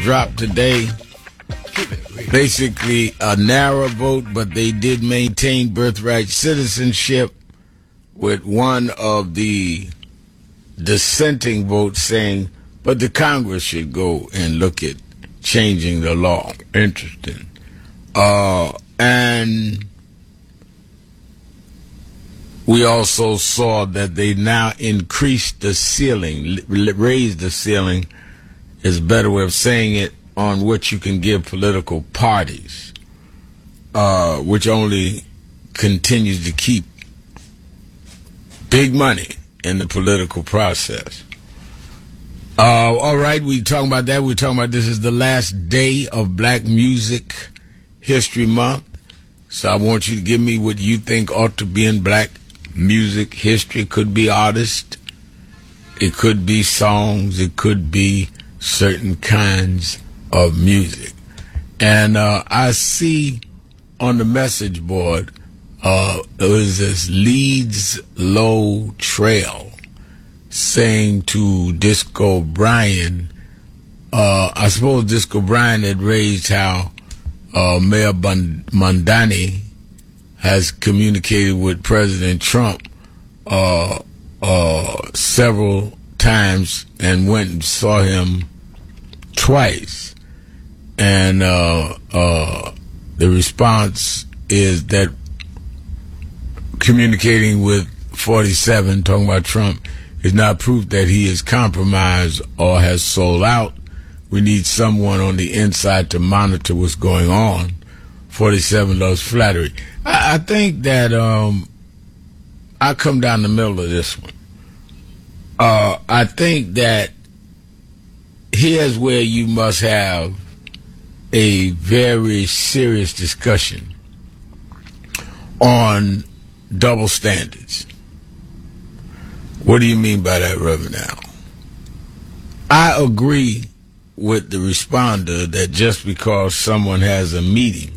dropped today. Basically a narrow vote, but they did maintain birthright citizenship, with one of the dissenting votes saying, but the Congress should go and look at changing the law. Interesting. And we also saw that they now increased the ceiling, raised the ceiling, is a better way of saying it, on what you can give political parties, which only continues to keep big money in the political process. All right, we talking about that. We're talking about this is the last day of Black Music History Month. So I want you to give me what you think ought to be in Black music history. It could be artists, it could be songs, it could be certain kinds of music. And I see on the message board it was this Leeds Low Trail saying to Disco Brian, I suppose Disco Brian had raised how Mayor Mondani has communicated with President Trump several times and went and saw him twice. And the response is that communicating with 47, talking about Trump, is not proof that he is compromised or has sold out. We need someone on the inside to monitor what's going on. 47 loves flattery. I think that I come down the middle of this one. I think that here's where you must have a very serious discussion on double standards. What do you mean by that, Reverend Al? I agree with the responder that just because someone has a meeting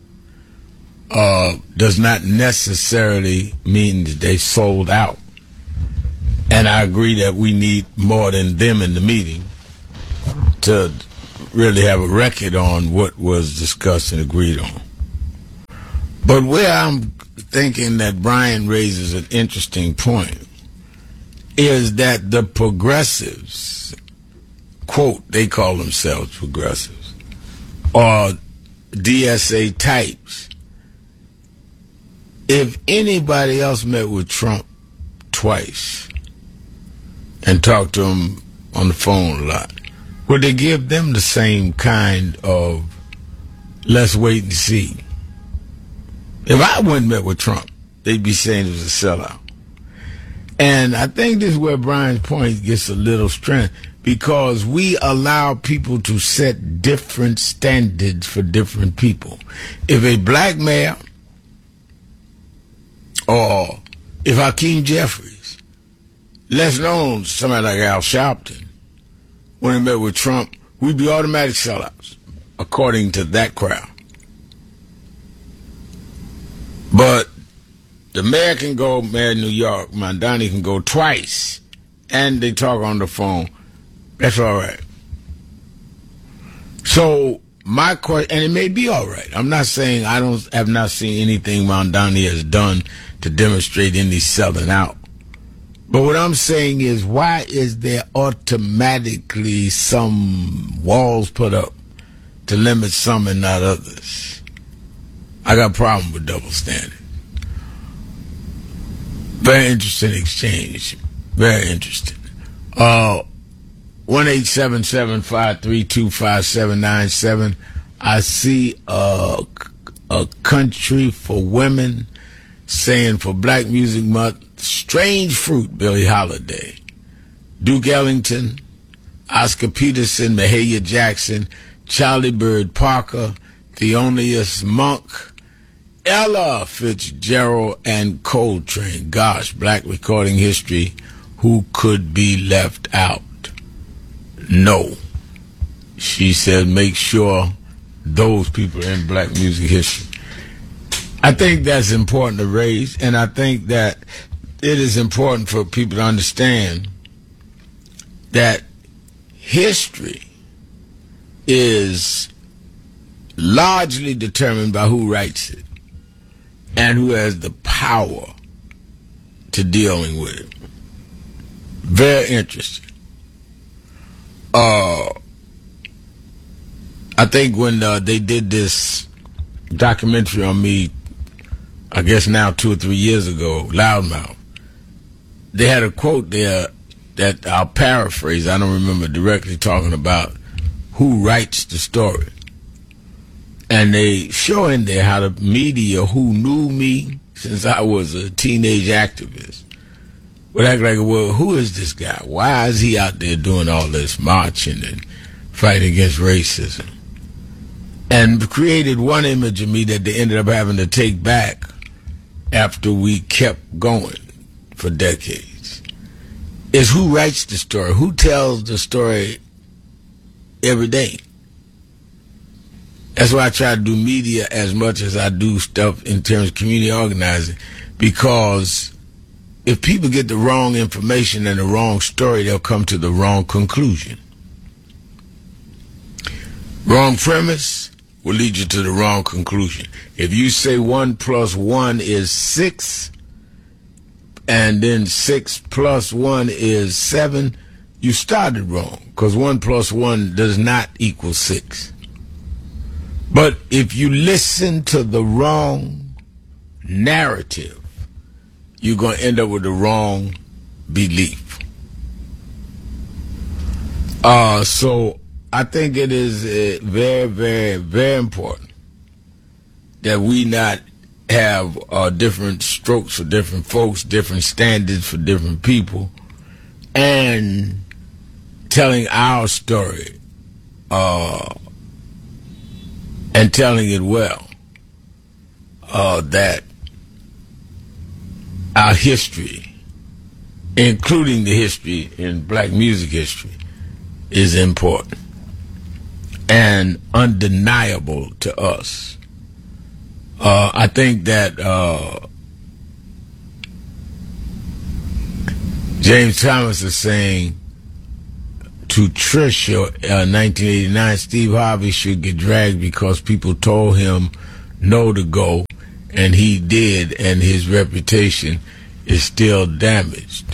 does not necessarily mean that they sold out. And I agree that we need more than them in the meeting to really have a record on what was discussed and agreed on. But where I'm thinking that Brian raises an interesting point is that the progressives, quote, they call themselves progressives, or DSA types, if anybody else met with Trump twice and talked to him on the phone a lot, would they give them the same kind of let's wait and see? If I went and met with Trump, they'd be saying it was a sellout. And I think this is where Brian's point gets a little strength, because we allow people to set different standards for different people. If a black mayor, or if Hakeem Jeffries, less known, somebody like Al Sharpton, when he met with Trump, we'd be automatic sellouts, according to that crowd. But the mayor can go, Mayor of New York, Mondani can go twice, and they talk on the phone. That's all right. So my question, and it may be all right. I'm not saying have not seen anything Mondani has done to demonstrate any selling out. But what I'm saying is, why is there automatically some walls put up to limit some and not others? I got a problem with double standard. Very interesting exchange. Very interesting. 1-877-532-5797. I see a country for women saying for Black Music Month, Strange Fruit, Billie Holiday, Duke Ellington, Oscar Peterson, Mahalia Jackson, Charlie Bird Parker, Thelonious Monk, Ella Fitzgerald, and Coltrane. Gosh, Black recording history. Who could be left out? No. She said make sure those people are in Black music history. I think that's important to raise, and I think that it is important for people to understand that history is largely determined by who writes it and who has the power to dealing with it. Very interesting. I think when they did this documentary on me, I guess now 2 or 3 years ago, Loudmouth, they had a quote there that I'll paraphrase. I don't remember directly talking about who writes the story. And they show in there how the media, who knew me since I was a teenage activist, would act like, well, who is this guy? Why is he out there doing all this marching and fighting against racism? And created one image of me that they ended up having to take back after we kept going for decades. Is who writes the story, who tells the story every day. That's why I try to do media as much as I do stuff in terms of community organizing, because if people get the wrong information and the wrong story, they'll come to the wrong conclusion. Wrong premise will lead you to the wrong conclusion. If you say 1 + 1 is 6, and then 6 + 1 is 7, you started wrong, because 1 + 1 does not equal 6. But if you listen to the wrong narrative, you're going to end up with the wrong belief. So I think it is very, very, very important that we not have different strokes for different folks, different standards for different people, and telling our story and telling it well, that our history, including the history in black music history, is important and undeniable to us. I think that James Thomas is saying to Trisha, 1989, Steve Harvey should get dragged because people told him no to go, and he did, and his reputation is still damaged.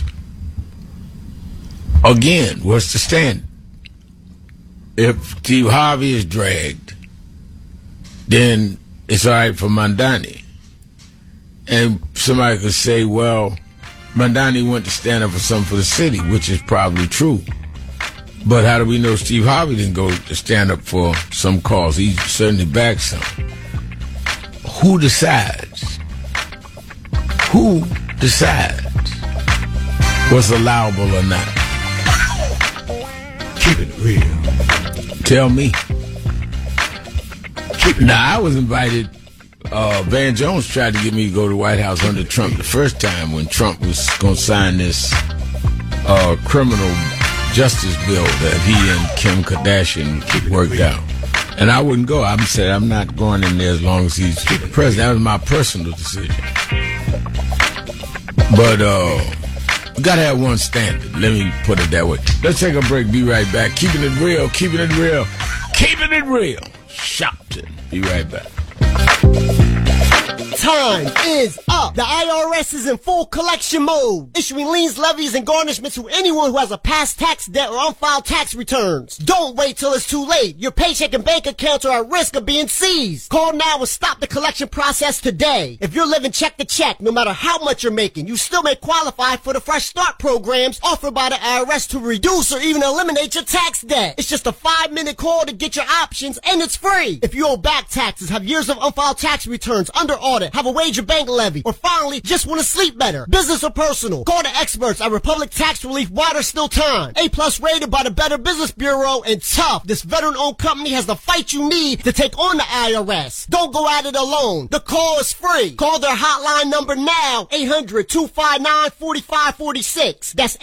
Again, what's the standard? If Steve Harvey is dragged, then it's all right for Mandani. And somebody could say, well, Mandani went to stand up for something for the city, which is probably true. But how do we know Steve Harvey didn't go to stand up for some cause? He certainly backed some. Who decides? Who decides what's allowable or not? Keep it real. Tell me. Now, I was invited. Van Jones tried to get me to go to the White House under Trump the first time when Trump was going to sign this criminal justice bill that he and Kim Kardashian worked out. And I wouldn't go. I said, I'm not going in there as long as he's president. That was my personal decision. But you got to have one standard. Let me put it that way. Let's take a break. Be right back. Keeping it real. Keeping it real. Keeping it real. Shopton. Be right back. Time is up. The IRS is in full collection mode, issuing liens, levies, and garnishments to anyone who has a past tax debt or unfiled tax returns. Don't wait till it's too late. Your paycheck and bank accounts are at risk of being seized. Call now and stop the collection process today. If you're living check to check, no matter how much you're making, you still may qualify for the Fresh Start programs offered by the IRS to reduce or even eliminate your tax debt. It's just a 5-minute call to get your options, and it's free. If you owe back taxes, have years of unfiled tax returns under audit, have a wage or bank levy, or finally just want to sleep better, business or personal, call the experts at Republic Tax Relief while there's still time. A+ rated by the Better Business Bureau, and tough. This veteran-owned company has the fight you need to take on the IRS. Don't go at it alone. The call is free. Call their hotline number now, 800-259-4546. That's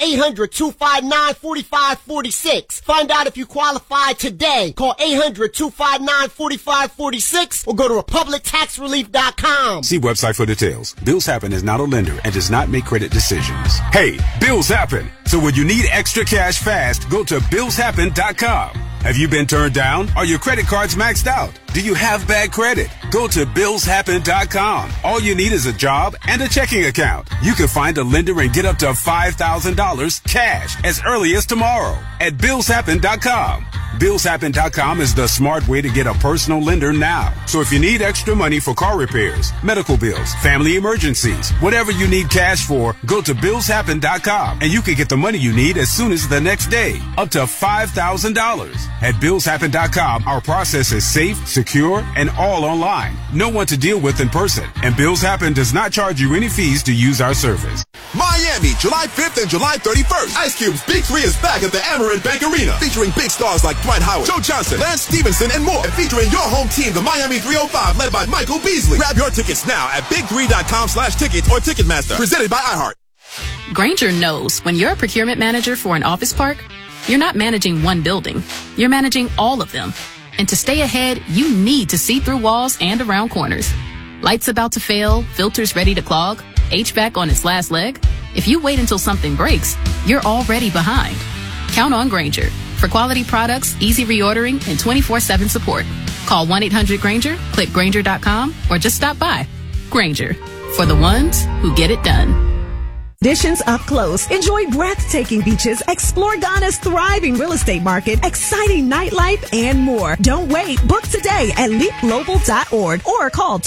800-259-4546. Find out if you qualify today. Call 800-259-4546 or go to republictaxrelief.com. See website for details. Bills Happen is not a lender and does not make credit decisions. Hey, bills happen. So when you need extra cash fast, go to billshappen.com. Have you been turned down? Are your credit cards maxed out? Do you have bad credit? Go to BillsHappen.com. All you need is a job and a checking account. You can find a lender and get up to $5,000 cash as early as tomorrow at BillsHappen.com. BillsHappen.com is the smart way to get a personal lender now. So if you need extra money for car repairs, medical bills, family emergencies, whatever you need cash for, go to BillsHappen.com and you can get the money you need as soon as the next day, up to $5,000. At BillsHappen.com, our process is safe, secure, and all online. No one to deal with in person. And Bills Happen does not charge you any fees to use our service. Miami, July 5th and July 31st. Ice Cube's Big 3 is back at the Amerant Bank Arena, featuring big stars like Dwight Howard, Joe Johnson, Lance Stevenson, and more. And featuring your home team, the Miami 305, led by Michael Beasley. Grab your tickets now at big3.com/tickets or Ticketmaster. Presented by iHeart. Grainger knows when you're a procurement manager for an office park, you're not managing one building. You're managing all of them. And to stay ahead, you need to see through walls and around corners. Lights about to fail, filters ready to clog, HVAC on its last leg. If you wait until something breaks, you're already behind. Count on Grainger for quality products, easy reordering, and 24/7 support. Call 1-800-GRAINGER, click Grainger.com, or just stop by. Grainger, for the ones who get it done. Editions up close. Enjoy breathtaking beaches, explore Ghana's thriving real estate market, exciting nightlife, and more. Don't wait. Book today at leapglobal.org or call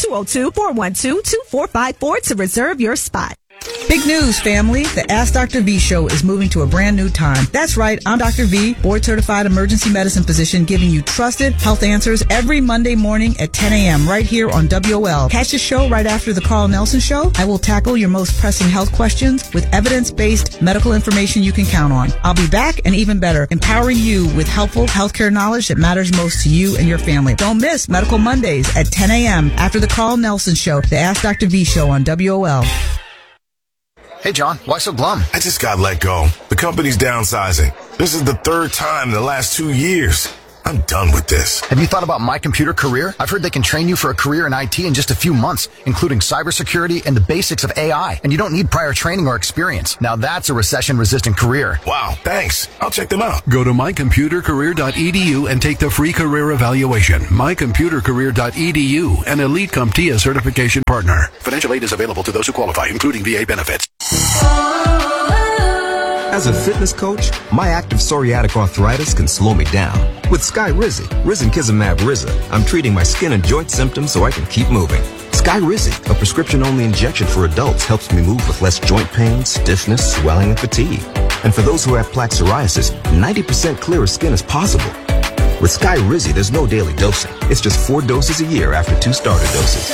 202-412-2454 to reserve your spot. Big news, family. The Ask Dr. V show is moving to a brand new time. That's right. I'm Dr. V, board-certified emergency medicine physician, giving you trusted health answers every Monday morning at 10 a.m. right here on WOL. Catch the show right after the Carl Nelson Show. I will tackle your most pressing health questions with evidence-based medical information you can count on. I'll be back and even better, empowering you with helpful healthcare knowledge that matters most to you and your family. Don't miss Medical Mondays at 10 a.m. after the Carl Nelson Show, the Ask Dr. V show on WOL. Hey, John, why so glum? I just got let go. The company's downsizing. This is the third time in the last 2 years. I'm done with this. Have you thought about My Computer Career? I've heard they can train you for a career in IT in just a few months, including cybersecurity and the basics of AI. And you don't need prior training or experience. Now that's a recession-resistant career. Wow, thanks. I'll check them out. Go to mycomputercareer.edu and take the free career evaluation. mycomputercareer.edu, an Elite CompTIA certification partner. Financial aid is available to those who qualify, including VA benefits. As a fitness coach, my active psoriatic arthritis can slow me down. With Skyrizi, Risankizumab Riza, I'm treating my skin and joint symptoms so I can keep moving. Skyrizi, a prescription-only injection for adults, helps me move with less joint pain, stiffness, swelling, and fatigue. And for those who have plaque psoriasis, 90% clearer skin is possible. With Skyrizi, there's no daily dosing. It's just 4 doses a year after 2 starter doses.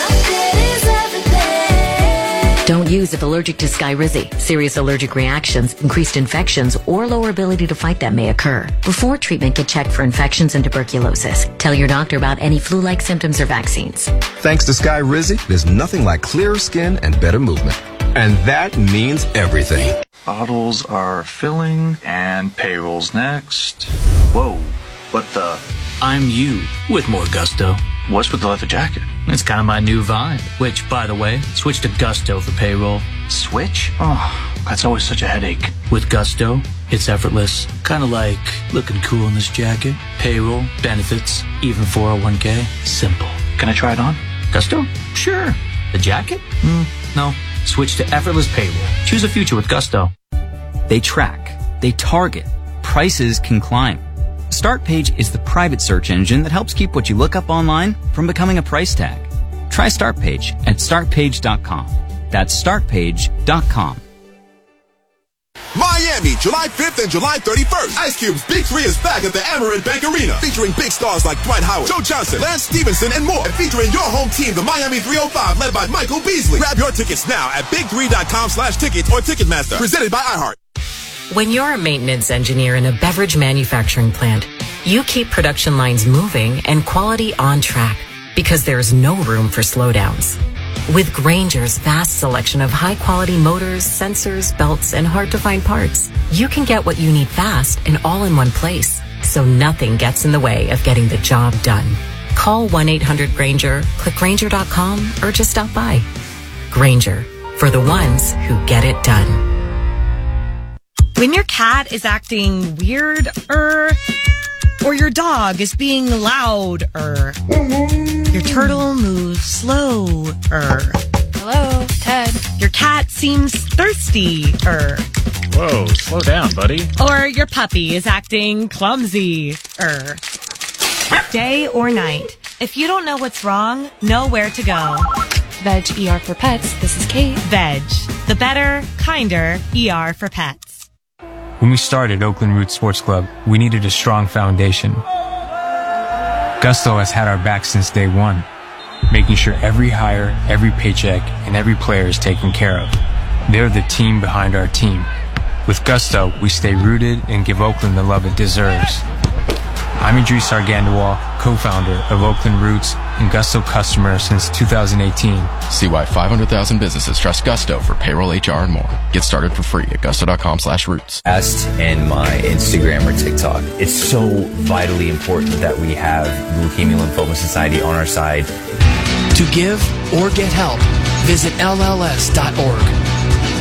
Don't use if allergic to Skyrizi. Serious allergic reactions, increased infections, or lower ability to fight them may occur. Before treatment, get checked for infections and tuberculosis. Tell your doctor about any flu-like symptoms or vaccines. Thanks to Skyrizi, there's nothing like clearer skin and better movement. And that means everything. Bottles are filling, and payroll's next. Whoa, what the? I'm you with more gusto. What's with the leather jacket? It's kind of my new vibe. Which, by the way, switch to Gusto for payroll. Switch? Oh, that's always such a headache. With Gusto, it's effortless. Kind of like looking cool in this jacket. Payroll, benefits, even 401k. Simple. Can I try it on? Gusto? Sure. The jacket? No. Switch to effortless payroll. Choose a future with Gusto. They track. They target. Prices can climb. Startpage is the private search engine that helps keep what you look up online from becoming a price tag. Try Startpage at startpage.com. That's startpage.com. Miami, July 5th and July 31st. Ice Cube's Big 3 is back at the Amerant Bank Arena, featuring big stars like Dwight Howard, Joe Johnson, Lance Stevenson, and more. And featuring your home team, the Miami 305, led by Michael Beasley. Grab your tickets now at big3.com/tickets or Ticketmaster. Presented by iHeart. When you're a maintenance engineer in a beverage manufacturing plant, you keep production lines moving and quality on track because there's no room for slowdowns. With Grainger's vast selection of high-quality motors, sensors, belts, and hard-to-find parts, you can get what you need fast and all in one place, so nothing gets in the way of getting the job done. Call 1-800-GRAINGER, click Grainger.com, or just stop by. Grainger, for the ones who get it done. When your cat is acting weird, or Or your dog is being louder. Your turtle moves slower. Hello, Ted. Your cat seems thirstier. Whoa, slow down, buddy. Or your puppy is acting clumsy-er. Day or night, if you don't know what's wrong, know where to go. Veg ER for Pets, this is Kate. Veg, the better, kinder ER for pets. When we started Oakland Roots Sports Club, we needed a strong foundation. Gusto has had our back since day one, making sure every hire, every paycheck, and every player is taken care of. They're the team behind our team. With Gusto, we stay rooted and give Oakland the love it deserves. I'm Idris Argandawal, co-founder of Oakland Roots and Gusto customer since 2018. See why 500,000 businesses trust Gusto for payroll, HR, and more. Get started for free at gusto.com/roots. And my Instagram or TikTok. It's so vitally important that we have the Leukemia Lymphoma Society on our side. To give or get help, visit LLS.org.